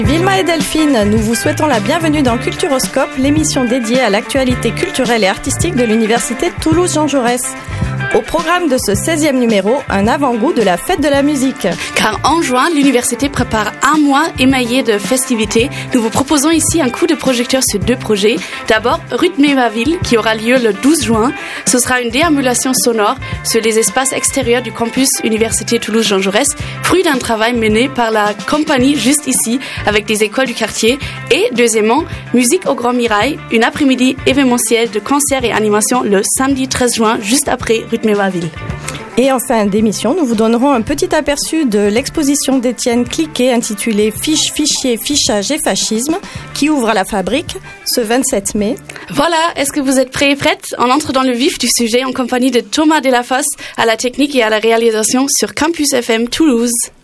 Vilma et Delphine, nous vous souhaitons la bienvenue dans Culturoscope, l'émission dédiée à l'actualité culturelle et artistique de l'Université Toulouse-Jean Jaurès. Au programme de ce 16e numéro, un avant-goût de la fête de la musique. Car en juin, l'université prépare un mois émaillé de festivités. Nous vous proposons ici un coup de projecteur sur deux projets. D'abord, Rythmer ma ville, qui aura lieu le 12 juin. Ce sera une déambulation sonore sur les espaces extérieurs du campus Université Toulouse-Jean Jaurès, fruit d'un travail mené par la compagnie juste ici, avec des écoles du quartier. Et deuxièmement, Musique au Grand Mirail, une après-midi événementielle de concerts et animations le samedi 13 juin, juste après Rythmer ma ville. Et en fin d'émission, nous vous donnerons un petit aperçu de l'exposition d'Étienne Cliquet intitulée Fiches, fichiers, fichage et fascisme qui ouvre à la Fabrique ce 27 mai. Voilà, est-ce que vous êtes prêts et prêtes ? On entre dans le vif du sujet en compagnie de Thomas Delafosse à la technique et à la réalisation sur Campus FM Toulouse.